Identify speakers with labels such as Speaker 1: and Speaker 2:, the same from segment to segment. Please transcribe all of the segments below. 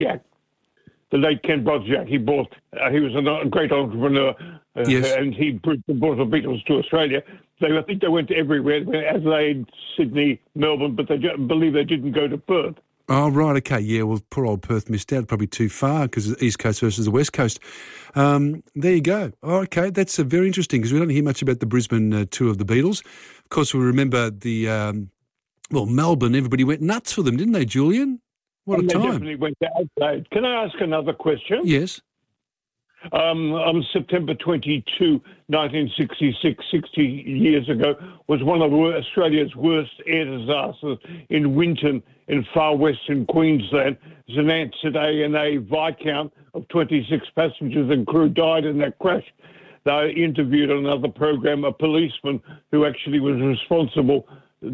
Speaker 1: Jack, the late Ken Bosniak. He was a great entrepreneur,
Speaker 2: Yes.
Speaker 1: and he brought the Beatles to Australia. I think they went everywhere, Adelaide, Sydney, Melbourne, but I believe they didn't go to Perth.
Speaker 2: Oh, right, okay. Yeah, well, poor old Perth missed out, probably too far because the East Coast versus the West Coast. There you go. Oh, okay, that's very interesting because we don't hear much about the Brisbane tour of the Beatles. Of course, we remember the, Melbourne, everybody went nuts for them, didn't they, Julian? What a time.
Speaker 1: They definitely went to Adelaide. Can I ask another question?
Speaker 2: Yes.
Speaker 1: On September 22, 1966, 60 years ago, was one of Australia's worst air disasters in Winton in far western Queensland. Zanant today and a Viscount of 26 passengers and crew died in that crash. They interviewed on another program a policeman who actually was responsible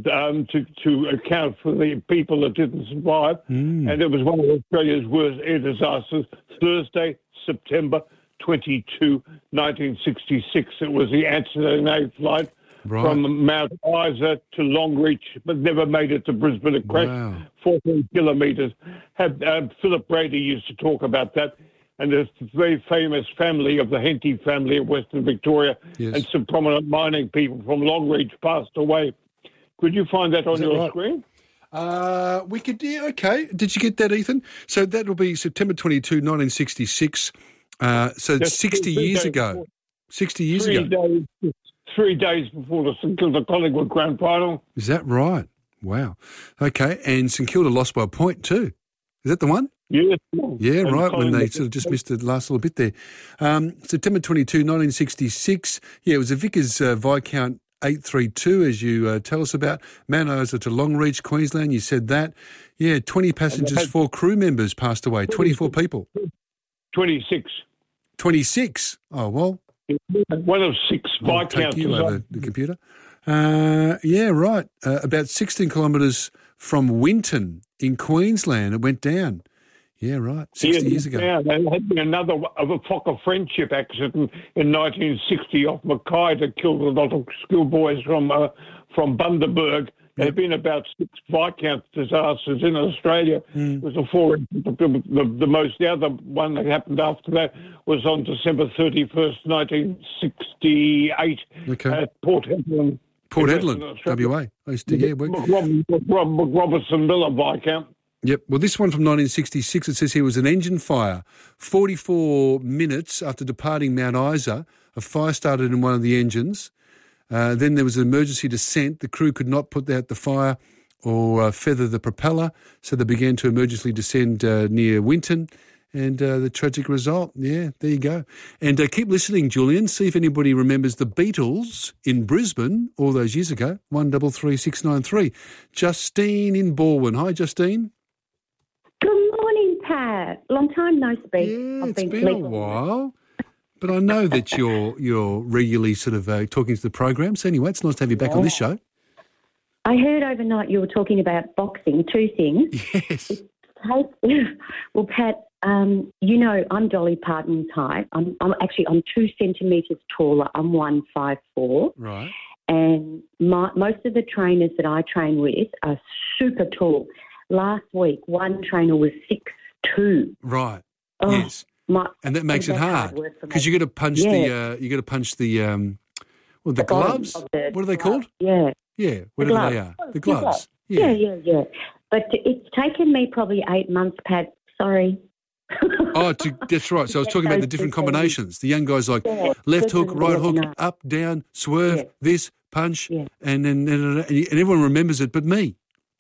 Speaker 1: to account for the people that didn't survive. And it was one of Australia's worst air disasters. Thursday, September 22, 1966. It was the Anzac flight from Mount Isa to Longreach, but never made it to Brisbane. It crashed 14 kilometres. Philip Brady used to talk about that. And the very famous family of the Henty family of Western Victoria, and some prominent mining people from Longreach passed away. Could you find that on your screen?
Speaker 2: We could, okay. Did you get that, Ethan? So that will be September 22, 1966. So it's 60 years ago. 60 years ago.
Speaker 1: 3 days before the St Kilda Collingwood Grand Final.
Speaker 2: Is that right? Wow. Okay, and St Kilda lost by a point too. Is that the one?
Speaker 1: Yes.
Speaker 2: Yeah, right, when they sort of just missed the last little bit there. September 22, 1966. Yeah, it was a Vickers Viscount 832, as you tell us about. Mount Isa to Longreach, Queensland, you said that. Yeah, 20 passengers, 4 crew members passed away, 24 people.
Speaker 1: 26.
Speaker 2: 26? Oh, well.
Speaker 1: One of 6 Viscounts.
Speaker 2: Take you over the computer. Yeah, right. About 16 kilometres from Winton in Queensland, it went down. Yeah, right. 60 years ago.
Speaker 1: Yeah, there had been another of a Fokker Friendship accident in 1960 off Mackay that killed a lot of schoolboys from Bundaberg. There had been about 6 Viscount disasters in Australia. It was the other one that happened after that was on December 31st, 1968 at Port Hedland.
Speaker 2: Port Hedland, WA. I used to,
Speaker 1: Robertson Miller Viscount.
Speaker 2: Yep. Well, this one from 1966, it says here was an engine fire. 44 minutes after departing Mount Isa, a fire started in one of the engines. Then there was an emergency descent. The crew could not put out the fire or feather the propeller, so they began to emergency descend near Winton. And the tragic result, yeah, there you go. And keep listening, Julian. See if anybody remembers the Beatles in Brisbane all those years ago. 133693. Justine in Balwyn. Hi, Justine.
Speaker 3: Good morning, Pat. Long time no speak.
Speaker 2: Yeah, it's been a while. But I know that you're regularly sort of talking to the program. So anyway, it's nice to have you back on this show.
Speaker 3: I heard overnight you were talking about boxing. 2 things.
Speaker 2: Yes.
Speaker 3: Well, Pat, you know I'm Dolly Parton's height. I'm 2 centimetres taller. I'm 154.
Speaker 2: Right.
Speaker 3: And most of the trainers that I train with are super tall. Last week, one trainer was 6'2".
Speaker 2: Right.
Speaker 3: Oh,
Speaker 2: yes. And that makes it hard because you got to punch the gloves. What are they called?
Speaker 3: Yeah.
Speaker 2: Yeah, whatever they are. The gloves.
Speaker 3: Yeah. But it's taken me probably 8 months, Pat. Sorry.
Speaker 2: That's right. So I was talking about the different combinations. The young guys like left hook, right hook, up, down, swerve, this, punch, and everyone remembers it but me.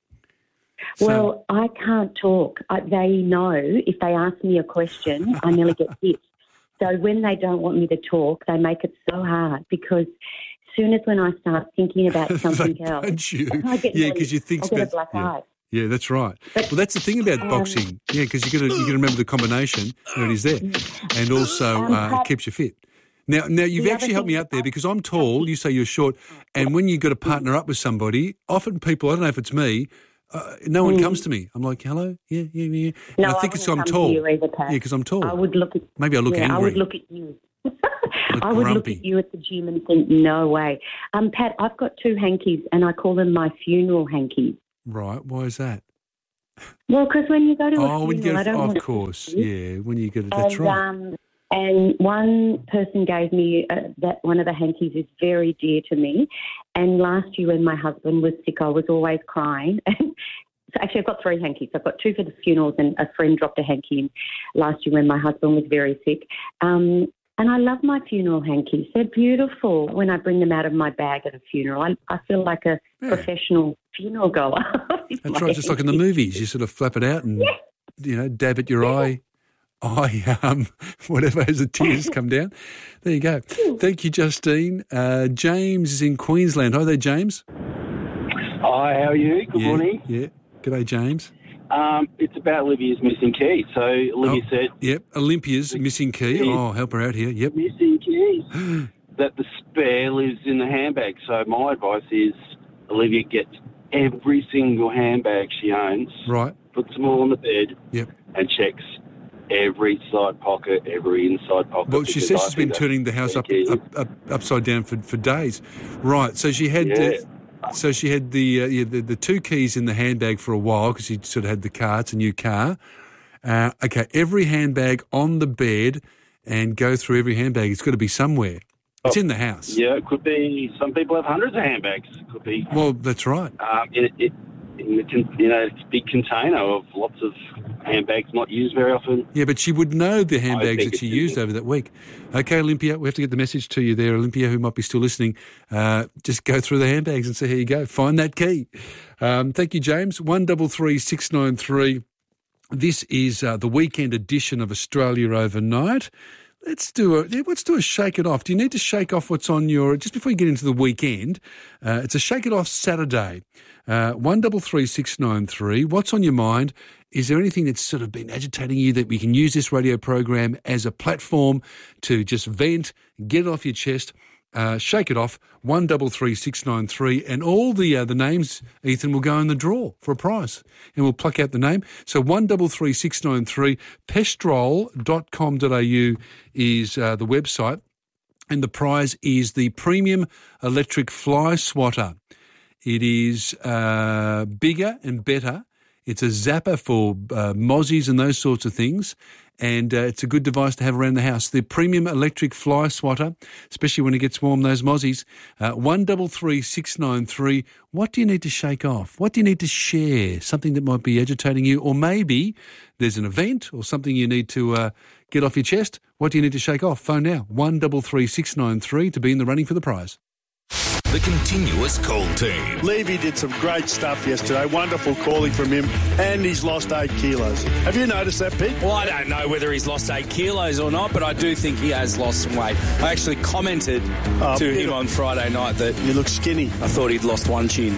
Speaker 3: Well, I can't talk. They know if they ask me a question, I nearly get hit. So when they don't want me to talk, they make it so hard because as soon as when I start thinking about something else,
Speaker 2: punch you.
Speaker 3: I get
Speaker 2: because you think
Speaker 3: I get a black eye.
Speaker 2: Yeah, that's right. Well, that's the thing about boxing. Yeah, because you got to remember the combination when he's there, and also it keeps you fit. Now you've actually helped me out there because I'm tall. You say you're short, and when you've got to partner up with somebody, often people, I don't know if it's me, no one comes to me. I'm like, hello, yeah.
Speaker 3: No,
Speaker 2: and I think it's I'm tall.
Speaker 3: Either, Pat.
Speaker 2: Yeah, because I'm tall.
Speaker 3: I would look at
Speaker 2: maybe I look angry.
Speaker 3: I would look at you. I would look at you at the gym and think, no way. Pat, I've got 2 hankies, and I call them my funeral hankies.
Speaker 2: Right. Why is that?
Speaker 3: Well, because when you go to a funeral,
Speaker 2: when you
Speaker 3: I don't want
Speaker 2: of course, yeah, when you get it, that's right.
Speaker 3: And one person gave me that one of the hankies is very dear to me. And last year when my husband was sick, I was always crying. So actually, I've got 3 hankies. I've got 2 for the funerals, and a friend dropped a hanky in last year when my husband was very sick. And I love my funeral hankies. They're beautiful when I bring them out of my bag at a funeral. I feel like a professional funeral goer.
Speaker 2: That's right, just like in the movies. You sort of flap it out and, dab at your eye, whatever, as the tears come down. There you go. Thank you, Justine. James is in Queensland. Hi there, James.
Speaker 4: Hi, how are you? Good morning.
Speaker 2: Yeah. G'day, James.
Speaker 4: It's about Olivia's missing key. So Olivia said...
Speaker 2: Yep, Olympia's missing key. Oh, help her out here. Yep.
Speaker 4: Missing keys. That the spare lives in the handbag. So my advice is Olivia gets every single handbag she owns,
Speaker 2: right,
Speaker 4: puts them all on the bed,
Speaker 2: yep,
Speaker 4: and checks every side pocket, every inside pocket.
Speaker 2: Well, she says she's been turning the house upside down for days. Right, so she had... So she had the 2 keys in the handbag for a while because she sort of had the car. It's a new car. Okay, every handbag on the bed and go through every handbag. It's got to be somewhere. It's in the house.
Speaker 4: Yeah, it could be. Some people have hundreds of handbags. It could be.
Speaker 2: Well, that's right.
Speaker 4: In a big container of lots of handbags not used very often.
Speaker 2: Yeah, but she would know the handbags that she used over that week. Okay, Olympia, we have to get the message to you there, Olympia, who might be still listening. Just go through the handbags and see how you go. Find that key. Thank you, James. 133693. This is the weekend edition of Australia Overnight. Let's do a shake it off. Do you need to shake off what's on your, just before you get into the weekend, it's a shake it off Saturday. 133693. What's on your mind? Is there anything that's sort of been agitating you that we can use this radio program as a platform to just vent, get it off your chest? Shake it off, 133693, and all the names, Ethan, will go in the draw for a prize, and we'll pluck out the name. So 133693, pestrol.com.au is the website, and the prize is the premium electric fly swatter. It is bigger and better. It's a zapper for mozzies and those sorts of things. And it's a good device to have around the house. The premium electric fly swatter, especially when it gets warm, those mozzies. 133693. What do you need to shake off? What do you need to share? Something that might be agitating you, or maybe there's an event or something you need to get off your chest. What do you need to shake off? Phone now, 133693 to be in the running for the prize.
Speaker 5: The Continuous Call Team.
Speaker 6: Levy did some great stuff yesterday. Wonderful calling from him, and he's lost 8 kilos. Have you noticed that, Pete?
Speaker 7: Well, I don't know whether he's lost 8 kilos or not, but I do think he has lost some weight. I actually commented to him on Friday night that...
Speaker 6: You look skinny.
Speaker 7: I thought he'd lost 1 chin.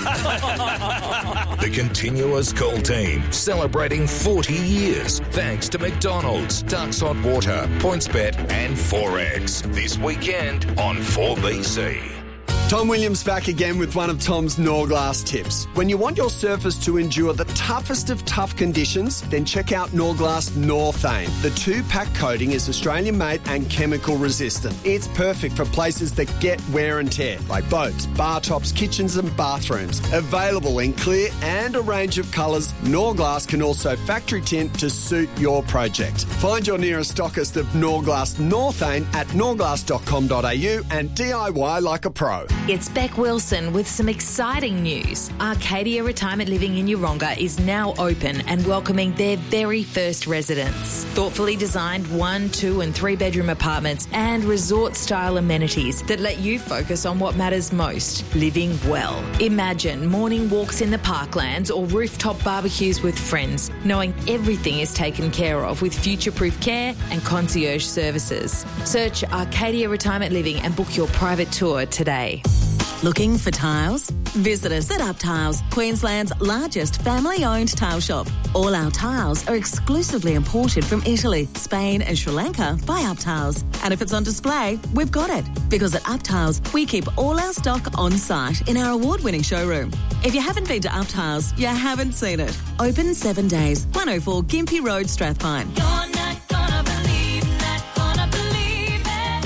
Speaker 5: The Continuous Call Team, celebrating 40 years. Thanks to McDonald's, Ducks Hot Water, PointsBet and Forex. This weekend on 4BC.
Speaker 8: Tom Williams back again with one of Tom's Norglass tips. When you want your surface to endure the toughest of tough conditions, then check out Norglass Northane. The 2-pack coating is Australian-made and chemical resistant. It's perfect for places that get wear and tear, like boats, bar tops, kitchens and bathrooms. Available in clear and a range of colours, Norglass can also factory tint to suit your project. Find your nearest stockist of Norglass Northane at norglass.com.au and DIY like a pro.
Speaker 9: It's Beck Wilson with some exciting news. Arcadia Retirement Living in Yeronga is now open and welcoming their very first residents. Thoughtfully designed 1, 2 and 3 bedroom apartments and resort-style amenities that let you focus on what matters most, living well. Imagine morning walks in the parklands or rooftop barbecues with friends, knowing everything is taken care of with future-proof care and concierge services. Search Arcadia Retirement Living and book your private tour today.
Speaker 10: Looking for tiles? Visit us at Up Tiles, Queensland's largest family-owned tile shop. All our tiles are exclusively imported from Italy, Spain and Sri Lanka by Up Tiles. And if it's on display, we've got it. Because at Up Tiles, we keep all our stock on site in our award-winning showroom. If you haven't been to Up Tiles, you haven't seen it. Open 7 days, 104 Gympie Road, Strathpine.
Speaker 11: You're not gonna believe, not gonna believe it.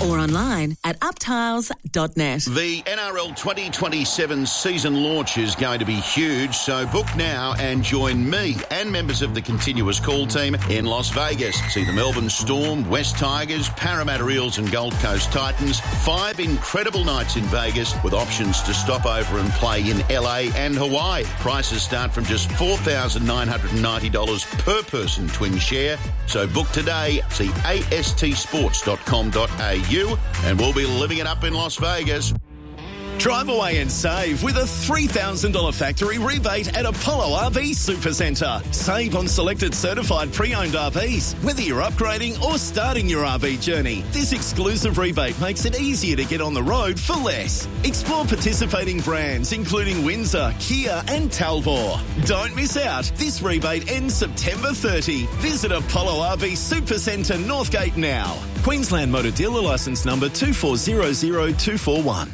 Speaker 10: or online at uptiles.net.
Speaker 11: The NRL 2027 season launch is going to be huge, so book now and join me and members of the continuous call team in Las Vegas. See the Melbourne Storm, West Tigers, Parramatta Eels and Gold Coast Titans. 5 incredible nights in Vegas with options to stop over and play in LA and Hawaii. Prices start from just $4,990 per person twin share. So book today. See astsports.com.au and we'll be living it up in Las Vegas.
Speaker 12: Drive away and save with a $3,000 factory rebate at Apollo RV Supercentre. Save on selected certified pre-owned RVs, whether you're upgrading or starting your RV journey. This exclusive rebate makes it easier to get on the road for less. Explore participating brands including Windsor, Kia and Talbot. Don't miss out. This rebate ends September 30. Visit Apollo RV Supercentre Northgate now. Queensland Motor Dealer Licence number 2400241.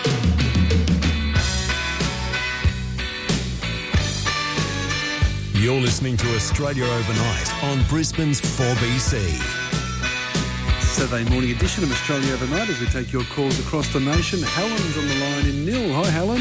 Speaker 13: You're listening to Australia Overnight on Brisbane's 4BC.
Speaker 2: Saturday morning edition of Australia Overnight as we take your calls across the nation. Helen's on the line in Nil. Hi, Helen.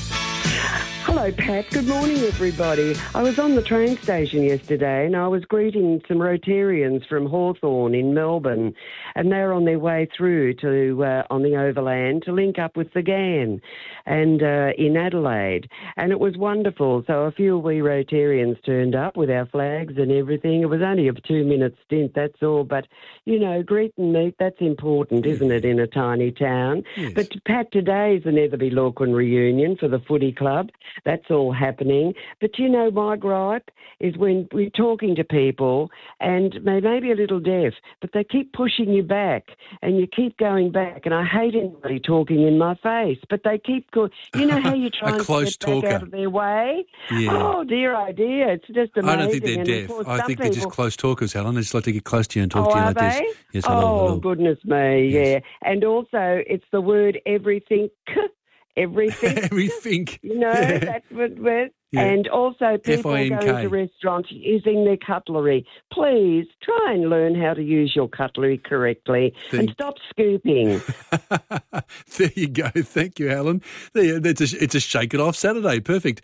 Speaker 14: Hello, Pat. Good morning, everybody. I was on the train station yesterday and I was greeting some Rotarians from Hawthorn in Melbourne, and they're on their way through to on the overland to link up with the GAN and in Adelaide. And it was wonderful. So a few wee Rotarians turned up with our flags and everything. It was only a 2-minute stint, that's all. But, you know, greet and meet, that's important, isn't it, in a tiny town? Yes. But, Pat, today's the Netherby Lorcan reunion for the footy club. That's all happening. But, you know, my gripe is when we're talking to people and they may be a little deaf, but they keep pushing you back and you keep going back. And I hate anybody talking in my face, but they keep going. You know how you try and get back out of their way? Yeah. Oh, dear idea. It's just amazing.
Speaker 2: I don't think they're deaf. I think they're just close talkers, Helen. They just like to get close to you and talk to you like
Speaker 14: they?
Speaker 2: This. Yes,
Speaker 14: hello. Goodness me, yes. Yeah. And also, it's the word everything. Everything.
Speaker 2: Everything.
Speaker 14: You know, that's what we're... Yeah. And also people going to restaurants using their cutlery. Please try and learn how to use your cutlery correctly and stop scooping.
Speaker 2: There you go. Thank you, Helen. It's a Shake It Off Saturday. Perfect.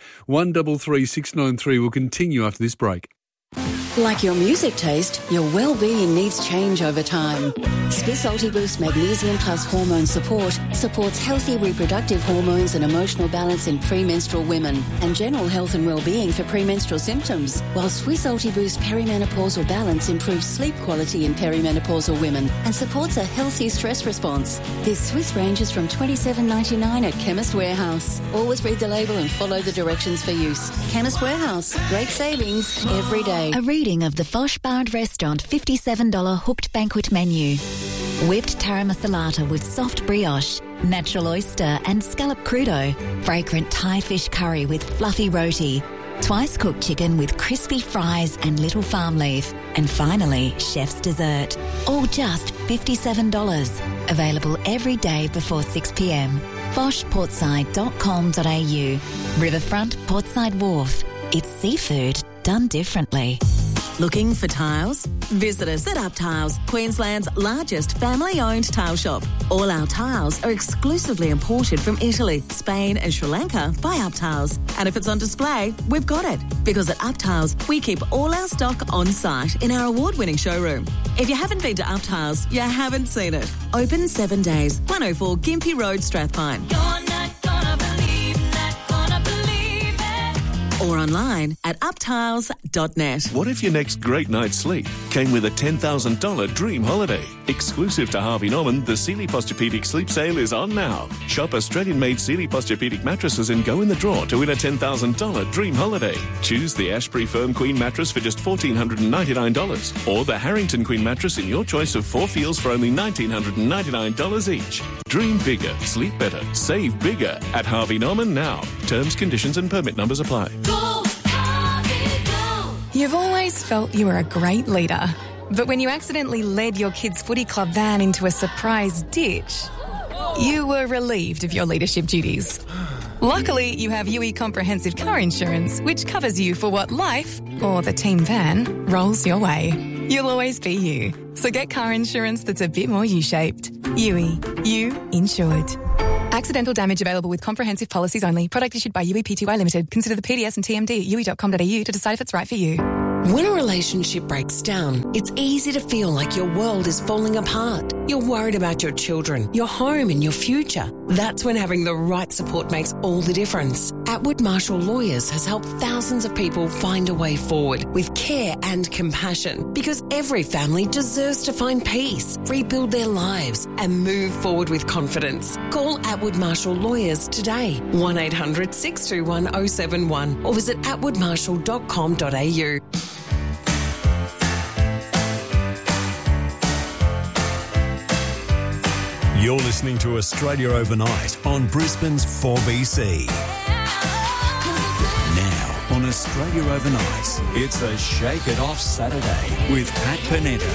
Speaker 2: 133693 will continue after this break.
Speaker 15: Like your music taste, your well-being needs change over time. Swiss Ultiboost Magnesium Plus Hormone Support supports healthy reproductive hormones and emotional balance in premenstrual women and general health and well-being for premenstrual symptoms, while Swiss Ultiboost Perimenopausal Balance improves sleep quality in perimenopausal women and supports a healthy stress response. This Swiss ranges from $27.99 at Chemist Warehouse. Always read the label and follow the directions for use. Chemist Warehouse. Great savings every day.
Speaker 16: A reading of the Fosh Bard Restaurant $57 hooked banquet menu. Whipped taramasalata with soft brioche, natural oyster and scallop crudo, fragrant Thai fish curry with fluffy roti, twice cooked chicken with crispy fries and little farm leaf, and finally, chef's dessert. All just $57. Available every day before 6 p.m. foshportside.com.au. Riverfront Portside Wharf. It's seafood done differently.
Speaker 10: Looking for tiles? Visit us at Up Tiles, Queensland's largest family-owned tile shop. All our tiles are exclusively imported from Italy, Spain and Sri Lanka by Up Tiles. And if it's on display, we've got it. Because at Up Tiles, we keep all our stock on site in our award-winning showroom. If you haven't been to Up Tiles, you haven't seen it. Open 7 days, 104 Gympie Road, Strathpine. Or online at uptiles.net.
Speaker 13: What if your next great night's sleep came with a $10,000 dream holiday? Exclusive to Harvey Norman, the Sealy Posturepedic Sleep Sale is on now. Shop Australian-made Sealy Posturepedic mattresses and go in the draw to win a $10,000 dream holiday. Choose the Ashbury Firm Queen mattress for just $1,499 or the Harrington Queen mattress in your choice of 4 feels for only $1,999 each. Dream bigger, sleep better, save bigger at Harvey Norman now. Terms, conditions and permit numbers apply.
Speaker 17: You've always felt you were a great leader, but when you accidentally led your kids' footy club van into a surprise ditch, you were relieved of your leadership duties. Luckily, you have UE Comprehensive Car Insurance, which covers you for what life, or the team van, rolls your way. You'll always be you, so get car insurance that's a bit more U-shaped. Yui. You insured. Accidental damage available with comprehensive policies only. Product issued by Yui Pty Limited. Consider the PDS and TMD at yui.com.au to decide if it's right for you.
Speaker 18: When a relationship breaks down, it's easy to feel like your world is falling apart. You're worried about your children, your home and your future. That's when having the right support makes all the difference. Atwood Marshall Lawyers has helped thousands of people find a way forward with care and compassion, because every family deserves to find peace, rebuild their lives and move forward with confidence. Call Atwood Marshall Lawyers today, 1800 621 071, or visit atwoodmarshall.com.au.
Speaker 19: You're listening to Australia Overnight on Brisbane's 4BC. Now on Australia Overnight, it's a Shake It Off Saturday with Pat Panetta.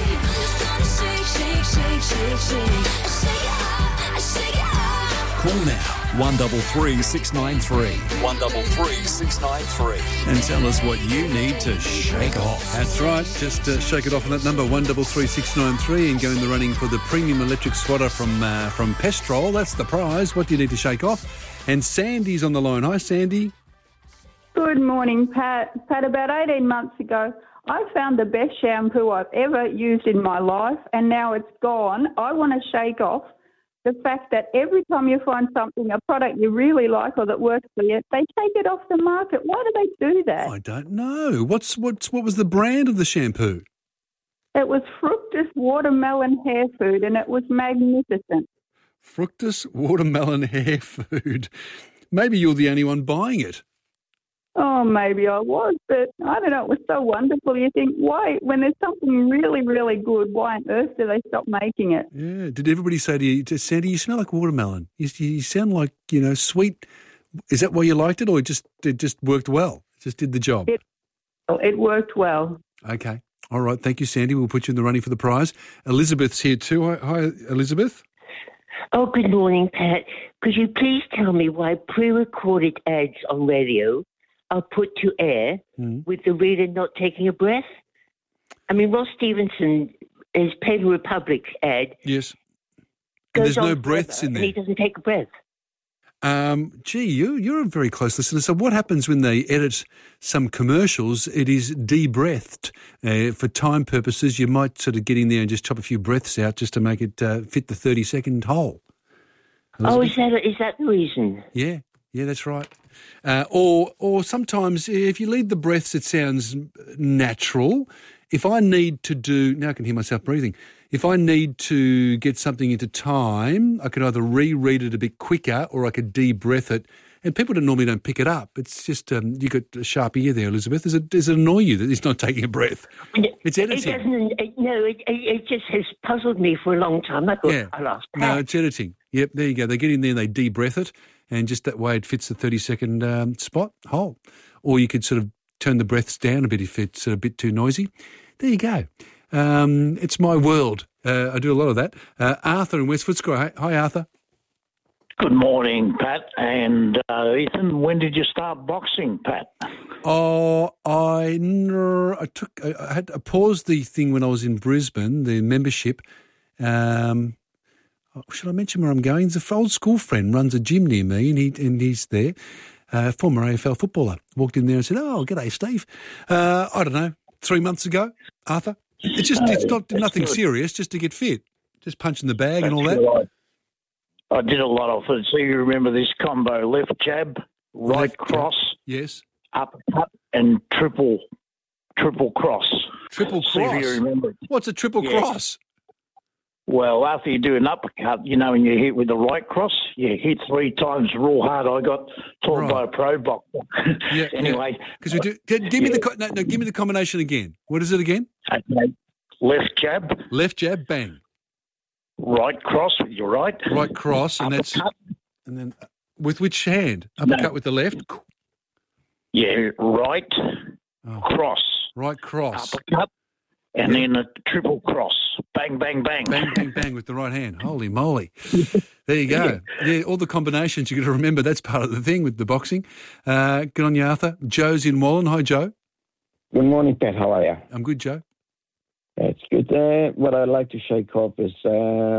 Speaker 19: Call now 133 693 133 693 and tell us what you need to shake off.
Speaker 2: That's right. Just shake it off on that number 133 693 and go in the running for the premium electric swatter from Pestrol. That's the prize. What do you need to shake off? And Sandy's on the line. Hi, Sandy.
Speaker 20: Good morning, Pat. Pat, about 18 months ago, I found the best shampoo I've ever used in my life, and now it's gone. I want to shake off the fact that every time you find something, a product you really like or that works for you, they take it off the market. Why do they do that?
Speaker 2: I don't know. What was the brand of the shampoo?
Speaker 20: It was Fructus Watermelon Hair Food, and it was magnificent.
Speaker 2: Fructus Watermelon Hair Food. Maybe you're the only one buying it.
Speaker 20: Oh, maybe I was, but I don't know. It was so wonderful. You think, why, when there's something really, really good, why on earth do they stop making it?
Speaker 2: Yeah. Did everybody say to you, Sandy, you smell like watermelon? You sound like, sweet. Is that why you liked it, or it just worked well? It just did the job?
Speaker 20: It worked well.
Speaker 2: Okay. All right. Thank you, Sandy. We'll put you in the running for the prize. Elizabeth's here too. Hi, Elizabeth.
Speaker 21: Oh, good morning, Pat. Could you please tell me why pre-recorded ads on radio are put to air with the reader not taking a breath? I mean, Ross Stevenson, his Paper Republic ad.
Speaker 2: Yes. And there's no breaths in there.
Speaker 21: And he doesn't take a breath.
Speaker 2: You're a very close listener. So what happens when they edit some commercials? It is de-breathed. For time purposes, you might sort of get in there and just chop a few breaths out just to make it fit the 30-second hole.
Speaker 21: Elizabeth? Oh, is that the reason?
Speaker 2: Yeah, that's right. Or sometimes if you leave the breaths, it sounds natural. If I need to do, now I can hear myself breathing. If I need to get something into time, I could either reread it a bit quicker or I could de-breath it. And people normally don't pick it up. It's just, you got a sharp ear there, Elizabeth. Does it annoy you that he's not taking a breath? It's editing.
Speaker 21: It just has puzzled me for a long time. I thought I lost Pat.
Speaker 2: No, it's editing. Yep, there you go. They get in there and they de-breath it, and just that way it fits the 30-second hole. Or you could sort of turn the breaths down a bit if it's a bit too noisy. There you go. It's my world. I do a lot of that. Arthur in West Footscray. Hi, Arthur.
Speaker 22: Good morning, Pat. And Ethan, when did you start boxing, Pat?
Speaker 2: Oh, I had to pause the thing when I was in Brisbane, the membership. Should I mention where I'm going? There's an old school friend runs a gym near me, and he's there. Former AFL footballer. Walked in there and said, "Oh, g'day, Steve." I don't know, 3 months ago, Arthur. It's nothing serious, just to get fit, just punching the bag and all that.
Speaker 22: I did a lot of it. So you remember this combo: left jab, right cross,
Speaker 2: yes,
Speaker 22: uppercut, and triple cross.
Speaker 2: Triple cross.
Speaker 22: See if you remember.
Speaker 2: What's a triple cross?
Speaker 22: Well, after you do an uppercut, when you hit with the right cross, you hit 3 times real hard. I got taught by a pro boxer. Anyway,
Speaker 2: because we do. Give me the combination again. What is it again?
Speaker 22: Okay. Left jab,
Speaker 2: bang.
Speaker 22: Right cross with your right.
Speaker 2: Right cross, and
Speaker 22: uppercut.
Speaker 2: And then with which hand? Uppercut with the left.
Speaker 22: Yeah, right cross.
Speaker 2: Right cross.
Speaker 22: Uppercut, and then a triple cross. Bang, bang, bang.
Speaker 2: Bang, bang, bang with the right hand. Holy moly. There you go. Yeah, all the combinations you got to remember. That's part of the thing with the boxing. Good on you, Arthur. Joe's in Wallen. Hi, Joe.
Speaker 23: Good morning, Pat. How are you?
Speaker 2: I'm good, Joe.
Speaker 23: That's good. What I'd like to shake off is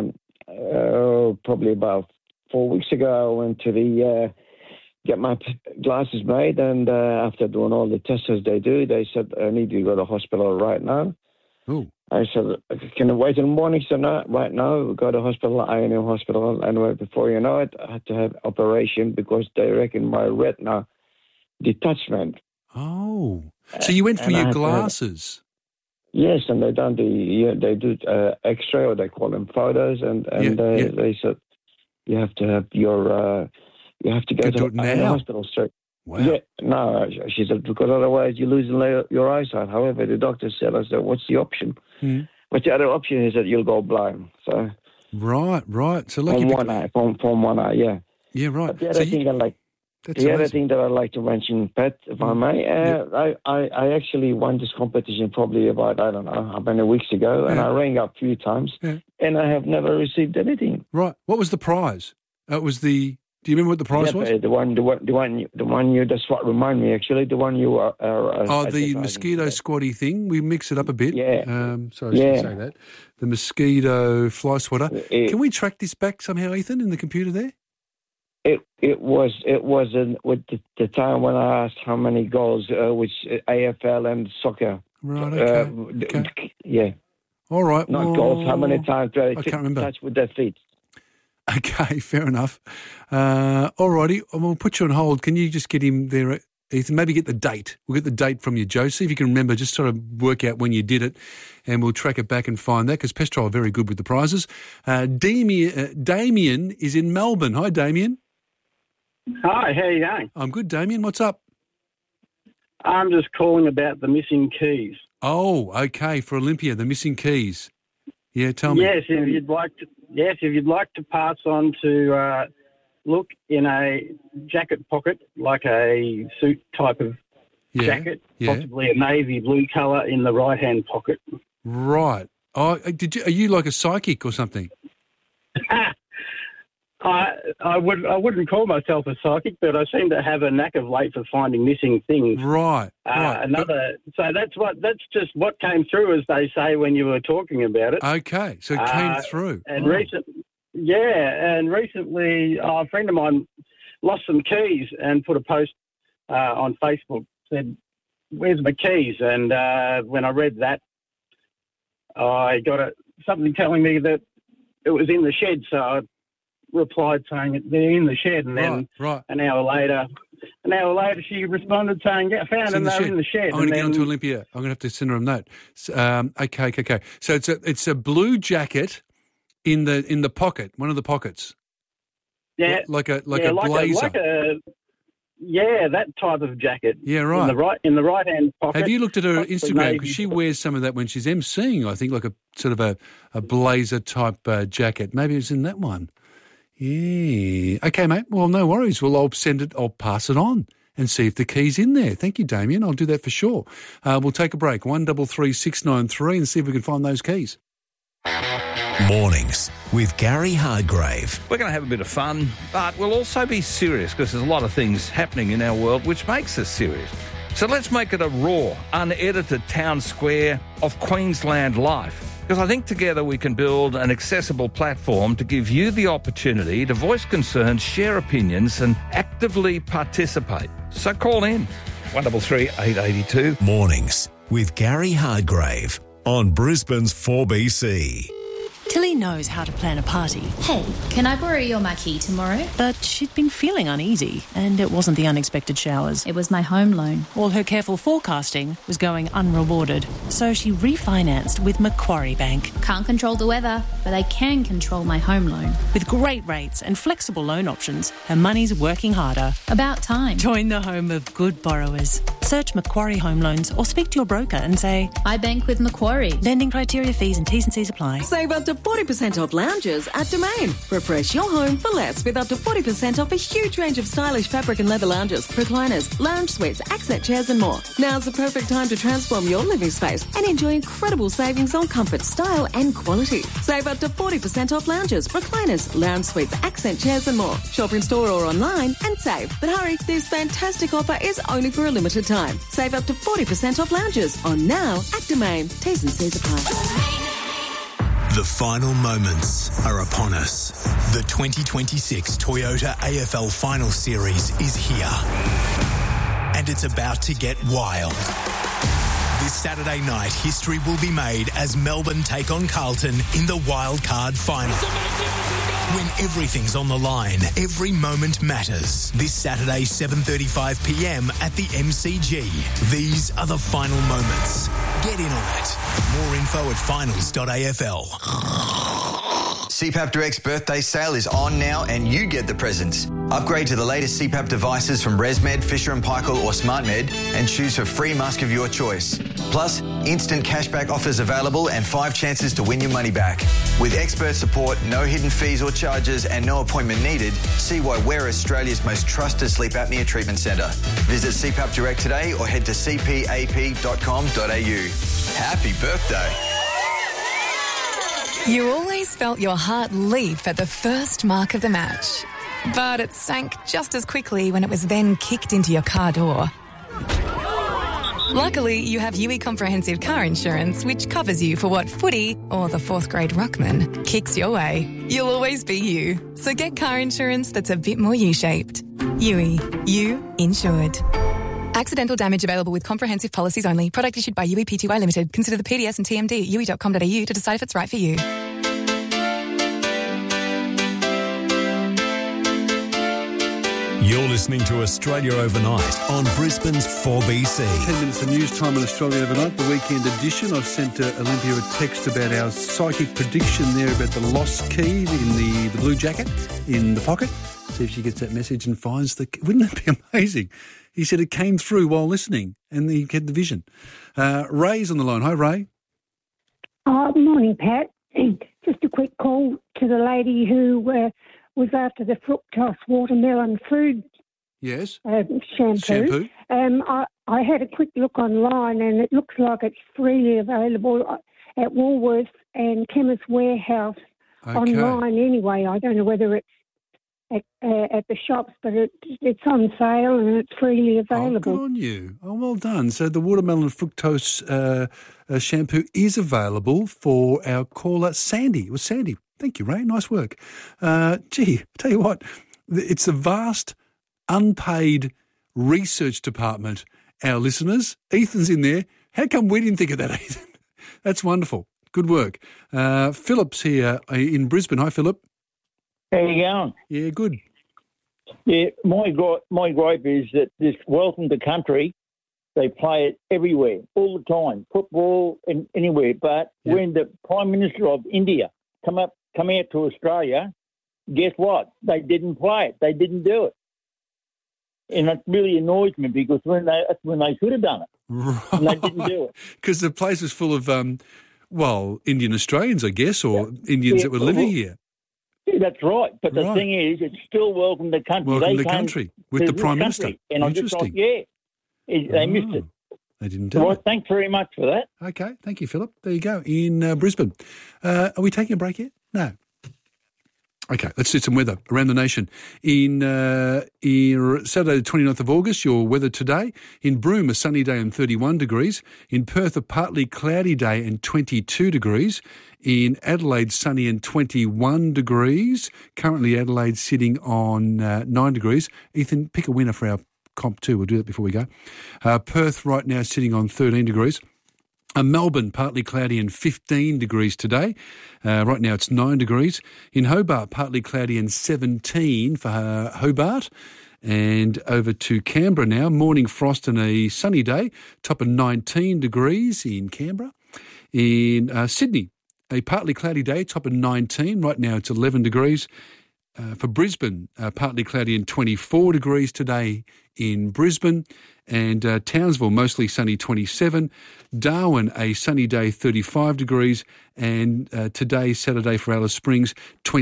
Speaker 23: probably about 4 weeks ago, I went to the get my glasses made, and after doing all the tests as they do, they said, I need to go to the hospital right now.
Speaker 2: Ooh.
Speaker 23: I said, can I wait in the morning? So no, right now, go to the hospital, INU hospital, and before you know it, I had to have operation because they reckon my retina detachment.
Speaker 2: Oh. So you went for your glasses?
Speaker 23: Yes, and they done they do X-ray, or they call them photos, and they said you have to have your you have to go to the hospital straight.
Speaker 2: Wow.
Speaker 23: Yeah, no, she said, because otherwise you lose your eyesight. However, the doctor said, I said, what's the option? What's the other option? He said, you'll go blind. So
Speaker 2: right. So
Speaker 23: from one eye, from one eye, yeah.
Speaker 2: Yeah, right.
Speaker 23: But the other thing that I'd like to mention, Pat, if I may, I actually won this competition probably about, I don't know, how many weeks ago, and I rang up a few times, and I have never received anything.
Speaker 2: Right. What was the prize? It was the... Do you remember what the prize was?
Speaker 23: The one you, that's what reminded me, actually, the one you are...
Speaker 2: the mosquito squatty thing. We mix it up a bit.
Speaker 23: Yeah.
Speaker 2: Sorry, I shouldn't say that. The mosquito fly swatter. Can we track this back somehow, Ethan, in the computer there?
Speaker 23: It was with the time when I asked how many goals, which AFL and soccer.
Speaker 2: Right, okay.
Speaker 23: Yeah.
Speaker 2: All right.
Speaker 23: Not goals, how many times do they touch with their feet?
Speaker 2: Okay, fair enough. All righty, we'll put you on hold. Can you just get him there, Ethan? Maybe get the date. We'll get the date from you, Joe. See if you can remember. Just sort of work out when you did it, and we'll track it back and find that, because Pestrol are very good with the prizes. Damien is in Melbourne. Hi, Damien.
Speaker 1: Hi, how are you going?
Speaker 2: I'm good, Damien. What's up?
Speaker 1: I'm just calling about the missing keys.
Speaker 2: Oh, okay, for Olympia, the missing keys. Yeah, tell me.
Speaker 1: Yes, if you'd like to pass on to look in a jacket pocket, like a suit type of jacket, possibly a navy blue colour in the right-hand pocket.
Speaker 2: Right. Oh, are you like a psychic or something?
Speaker 1: I wouldn't call myself a psychic, but I seem to have a knack of late for finding missing things.
Speaker 2: Right.
Speaker 1: So that's just what came through, as they say when you were talking about it.
Speaker 2: Okay, so it came through.
Speaker 1: And recently, a friend of mine lost some keys and put a post on Facebook, said, "Where's my keys?" And when I read that, I got something telling me that it was in the shed, so I replied saying they're in the shed, and then an hour later she responded saying, "Yeah, I found them. They're in the shed."
Speaker 2: I'm going to get on to Olympia. I'm going to have to send her a note. Okay. So it's a blue jacket in the pocket, one of the pockets.
Speaker 1: Yeah,
Speaker 2: like a blazer.
Speaker 1: That type of jacket.
Speaker 2: Yeah, right.
Speaker 1: In the right hand pocket.
Speaker 2: Have you looked at her Instagram? Because she wears some of that when she's emceeing. I think like a sort of a blazer type jacket. Maybe it's in that one. Yeah. Okay, mate. Well, no worries. Well, I'll pass it on and see if the key's in there. Thank you, Damien. I'll do that for sure. We'll take a break. 133 693 and see if we can find those keys.
Speaker 5: Mornings with Gary Hardgrave.
Speaker 3: We're going to have a bit of fun, but we'll also be serious because there's a lot of things happening in our world which makes us serious. So let's make it a raw, unedited town square of Queensland life. Because I think together we can build an accessible platform to give you the opportunity to voice concerns, share opinions and actively participate. So call in 133 882.
Speaker 5: Mornings with Gary Hardgrave on Brisbane's 4BC.
Speaker 4: Tilly knows how to plan a party.
Speaker 24: Hey, can I borrow your marquee tomorrow?
Speaker 4: But she'd been feeling uneasy, and it wasn't the unexpected showers.
Speaker 24: It was my home loan.
Speaker 4: All her careful forecasting was going unrewarded, so she refinanced with Macquarie Bank.
Speaker 24: Can't control the weather, but I can control my home loan.
Speaker 4: With great rates and flexible loan options, her money's working harder.
Speaker 24: About time.
Speaker 4: Join the home of good borrowers. Search Macquarie Home Loans or speak to your broker and say,
Speaker 24: I bank with Macquarie.
Speaker 4: Lending criteria, fees and T's and C's apply.
Speaker 10: Save up to 40% off lounges at Domain. Refresh your home for less with up to 40% off a huge range of stylish fabric and leather lounges, recliners, lounge suites, accent chairs and more. Now's the perfect time to transform your living space and enjoy incredible savings on comfort, style and quality. Save up to 40% off lounges, recliners, lounge suites, accent chairs and more. Shop in store or online and save. But hurry, this fantastic offer is only for a limited time. Save up to 40% off lounges on now at Domain. T's and C's apply.
Speaker 6: The final moments are upon us. The 2026 Toyota AFL Final Series is here. And it's about to get wild. This Saturday night, history will be made as Melbourne take on Carlton in the wild card final. When everything's on the line, every moment matters. This Saturday, 7:35pm at the MCG. These are the final moments. Get in on it. More info at finals.afl.
Speaker 7: CPAP Direct's birthday sale is on now and you get the presents. Upgrade to the latest CPAP devices from ResMed, Fisher & Paykel or SmartMed and choose for free mask of your choice. Plus, instant cashback offers available and 5 chances to win your money back. With expert support, no hidden fees or charges and no appointment needed, see why we're Australia's most trusted sleep apnea treatment centre. Visit CPAP Direct today or head to cpap.com.au. Happy birthday.
Speaker 17: You always felt your heart leap at the first mark of the match, but it sank just as quickly when it was then kicked into your car door. Luckily, you have UE Comprehensive Car Insurance, which covers you for what footy or the 4th grade ruckman kicks your way. You'll always be you, so get car insurance that's a bit more U-shaped. UE, you insured. Accidental damage available with comprehensive policies only. Product issued by UE Pty Limited. Consider the PDS and TMD at UE.com.au to decide if it's right for you.
Speaker 19: You're listening to Australia Overnight on Brisbane's 4BC.
Speaker 2: 10 minutes of news time on Australia Overnight, the weekend edition. I've sent Olympia a text about our psychic prediction there about the lost key in the blue jacket in the pocket. See if she gets that message and finds the key. Wouldn't that be amazing? He said it came through while listening and he had the vision. Ray's on the line. Hi, Ray.
Speaker 8: Morning, Pat. Just a quick call to the lady who was after the fructose watermelon food shampoo. I had a quick look online and it looks like it's freely available at Woolworths and Chemist Warehouse online anyway. I don't know whether it's at the shops, but it's on sale and it's freely available.
Speaker 2: Oh, good on you. Oh, well done. So the watermelon fructose shampoo is available for our caller, Sandy. It was Sandy. Thank you, Ray. Nice work. Gee, tell you what, it's a vast, unpaid research department, our listeners. Ethan's in there. How come we didn't think of that, Ethan? That's wonderful. Good work. Philip's here in Brisbane. Hi, Philip.
Speaker 9: How you going?
Speaker 2: Yeah, good.
Speaker 9: Yeah, my gripe is that this Welcome to Country, they play it everywhere, all the time, football and anywhere. But when the Prime Minister of India come out to Australia, guess what? They didn't play it. They didn't do it. And it really annoys me because that's when they should have done it.
Speaker 2: Right.
Speaker 9: And they didn't do it.
Speaker 2: Because the place was full of, Indian Australians, I guess, or Indians that were living here.
Speaker 9: Yeah, that's right. But the thing is, it's still Welcome to Country.
Speaker 2: Welcome to Country with the Prime Minister.
Speaker 9: And I'm just like, they missed it.
Speaker 2: They didn't do it.
Speaker 9: Thanks very much for that.
Speaker 2: Okay, thank you, Philip. There you go, in Brisbane. Are we taking a break yet? No. Okay, let's do some weather around the nation. In Saturday the 29th of August, your weather today. In Broome, a sunny day and 31 degrees. In Perth, a partly cloudy day and 22 degrees. In Adelaide, sunny and 21 degrees. Currently, Adelaide sitting on 9 degrees. Ethan, pick a winner for our comp too. We'll do that before we go. Perth right now sitting on 13 degrees. Melbourne, partly cloudy and 15 degrees today. Right now it's 9 degrees. In Hobart, partly cloudy and 17 for Hobart. And over to Canberra now, morning frost and a sunny day, top of 19 degrees in Canberra. In Sydney, a partly cloudy day, top of 19. Right now it's 11 degrees. For Brisbane, partly cloudy and 24 degrees today in Brisbane. And Townsville, mostly sunny, 27. Darwin, a sunny day, 35 degrees. And today, Saturday for Alice Springs,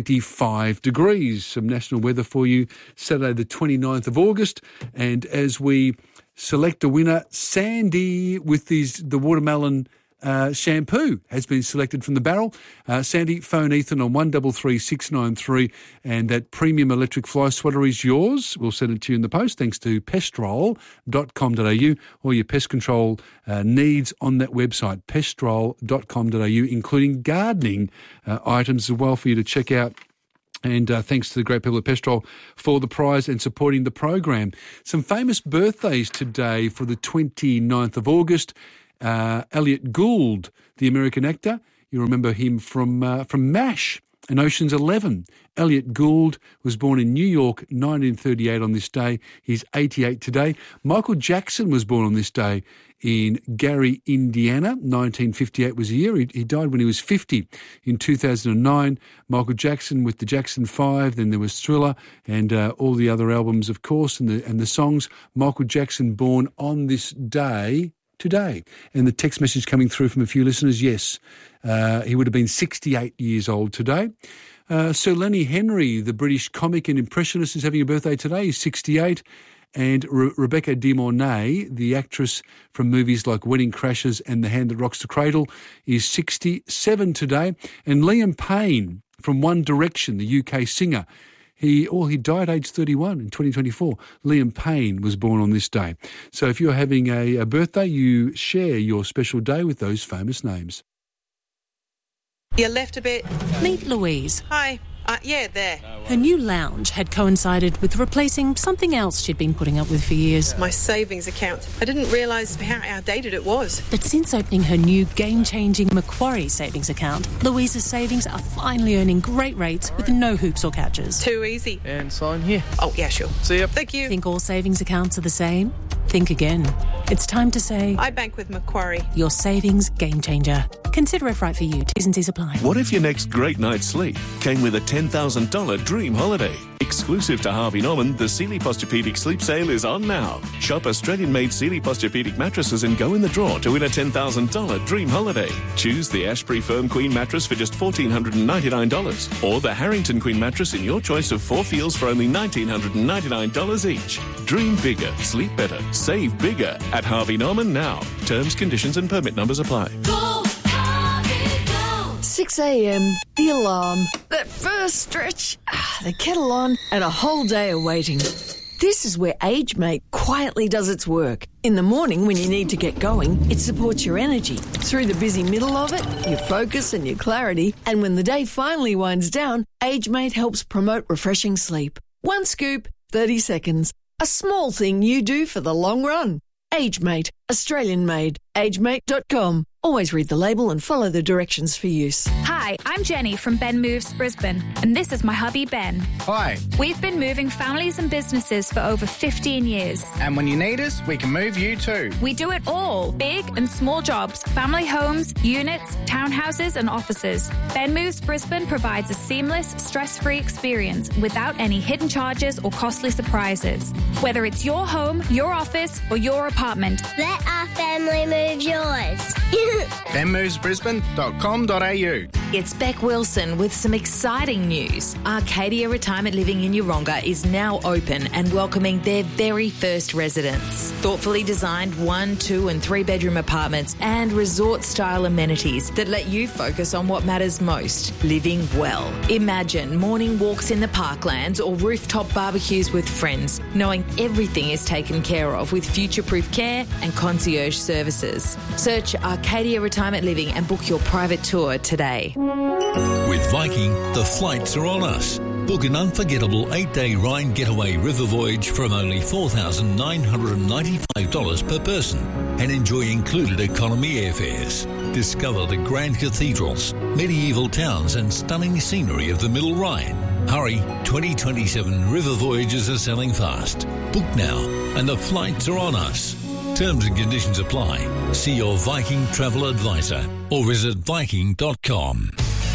Speaker 2: 25 degrees. Some national weather for you, Saturday the 29th of August. And as we select a winner, Sandy with the watermelon shampoo has been selected from the barrel. Sandy, phone Ethan on 133693, and that premium electric fly swatter is yours. We'll send it to you in the post thanks to pestrol.com.au. All your pest control needs on that website, pestrol.com.au, including gardening items as well for you to check out. And thanks to the great people at Pestrol for the prize and supporting the program. Some famous birthdays today for the 29th of August. Elliot Gould, the American actor. You remember him from MASH and Ocean's 11. Elliot Gould was born in New York, 1938 on this day. He's 88 today. Michael Jackson was born on this day in Gary, Indiana. 1958 was the year. He died when he was 50. In 2009, Michael Jackson with the Jackson 5. Then there was Thriller and all the other albums, of course, and the songs. Michael Jackson born on this day today. And the text message coming through from a few listeners, yes, he would have been 68 years old today. Sir Lenny Henry, the British comic and impressionist, is having a birthday today. He's 68. And Rebecca De Mornay, the actress from movies like Wedding Crashers and The Hand That Rocks the Cradle, is 67 today. And Liam Payne from One Direction, the UK singer, he died aged 31 in 2024. Liam Payne was born on this day. So if you're having a birthday, you share your special day with those famous names.
Speaker 11: You left a bit.
Speaker 4: Meet Louise.
Speaker 11: Hi. Yeah, there.
Speaker 4: Her new lounge had coincided with replacing something else she'd been putting up with for years.
Speaker 11: My savings account. I didn't realise how outdated it was.
Speaker 4: But since opening her new game-changing Macquarie savings account, Louise's savings are finally earning great rates with no hoops or catches.
Speaker 11: Too easy.
Speaker 12: And sign here.
Speaker 11: Oh, yeah, sure.
Speaker 12: See ya.
Speaker 11: Thank you.
Speaker 4: Think all savings accounts are the same? Think again. It's time to say...
Speaker 11: I bank with Macquarie.
Speaker 4: Your savings game changer. Consider if right for you. T's and C's apply.
Speaker 13: What if your next great night's sleep came with a $10,000 dream holiday? Exclusive to Harvey Norman, the Sealy Posturepedic Sleep Sale is on now. Shop Australian-made Sealy Posturepedic mattresses and go in the draw to win a $10,000 dream holiday. Choose the Ashbury Firm Queen mattress for just $1,499 or the Harrington Queen mattress in your choice of 4 feels for only $1,999 each. Dream bigger, sleep better, save bigger at Harvey Norman now. Terms, conditions and permit numbers apply.
Speaker 14: 6 a.m, the alarm, that first stretch, the kettle on, and a whole day of waiting. This is where AgeMate quietly does its work. In the morning when you need to get going, it supports your energy. Through the busy middle of it, your focus and your clarity. And when the day finally winds down, AgeMate helps promote refreshing sleep. 1 scoop, 30 seconds. A small thing you do for the long run. AgeMate, Australian made. AgeMate.com. Always read the label and follow the directions for use.
Speaker 15: Hi, I'm Jenny from Ben Moves Brisbane, and this is my hubby Ben.
Speaker 25: Hi.
Speaker 15: We've been moving families and businesses for over 15 years.
Speaker 25: And when you need us, we can move you too.
Speaker 15: We do it all. Big and small jobs, family homes, units, townhouses and offices. Ben Moves Brisbane provides a seamless, stress-free experience without any hidden charges or costly surprises. Whether it's your home, your office or your apartment.
Speaker 26: Let our family move yours.
Speaker 25: benmovesbrisbane.com.au.
Speaker 27: It's Beck Wilson with some exciting news. Arcadia Retirement Living in Yeronga is now open and welcoming their very first residents. Thoughtfully designed 1, 2 and 3 bedroom apartments and resort-style amenities that let you focus on what matters most, living well. Imagine morning walks in the parklands or rooftop barbecues with friends, knowing everything is taken care of with future-proof care and concierge services. Search Arcadia Retirement Living and book your private tour today.
Speaker 28: With Viking, the flights are on us. Book an unforgettable 8-day Rhine getaway river voyage from only $4,995 per person and enjoy included economy airfares. Discover the grand cathedrals, medieval towns and stunning scenery of the Middle Rhine. Hurry, 2027 river voyages are selling fast. Book now and the flights are on us. Terms and conditions apply. See your Viking travel advisor or visit Viking.com.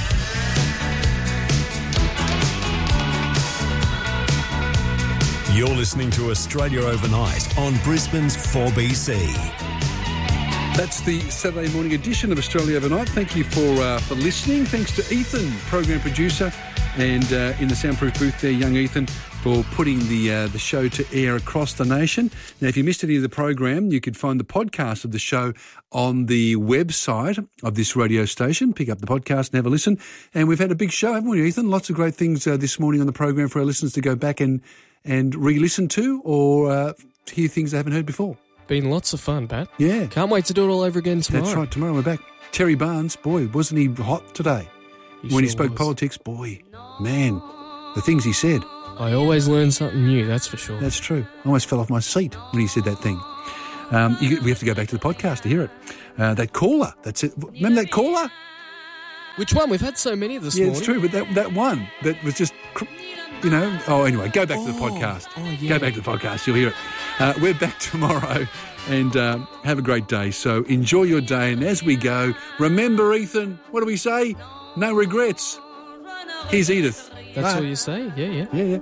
Speaker 19: You're listening to Australia Overnight on Brisbane's 4BC.
Speaker 2: That's the Saturday morning edition of Australia Overnight. Thank you for listening. Thanks to Ethan, program producer, and in the soundproof booth there, young Ethan. for putting the show to air across the nation. Now, if you missed any of the program, you could find the podcast of the show on the website of this radio station. Pick up the podcast and have a listen. And we've had a big show, haven't we, Ethan? Lots of great things this morning on the program for our listeners to go back and re-listen to or hear things they haven't heard before.
Speaker 1: Been lots of fun, Pat.
Speaker 2: Yeah.
Speaker 1: Can't wait to do it all over again tomorrow.
Speaker 2: That's right, tomorrow we're back. Terry Barnes, boy, wasn't he hot today? When he spoke politics, boy, man, the things he said.
Speaker 1: I always learn something new, that's for sure.
Speaker 2: That's true. I almost fell off my seat when he said that thing. We have to go back to the podcast to hear it. That caller, that's it. Remember that caller?
Speaker 1: Which one? We've had so many this morning.
Speaker 2: Yeah, it's true, but that one that was just, you know. Oh, anyway, go back to the podcast.
Speaker 1: Oh, yeah.
Speaker 2: Go back to the podcast, you'll hear it. We're back tomorrow and have a great day. So enjoy your day, and as we go, remember, Ethan, what do we say? No regrets. Here's Edith.
Speaker 1: That's what you say? Yeah.
Speaker 2: Yeah.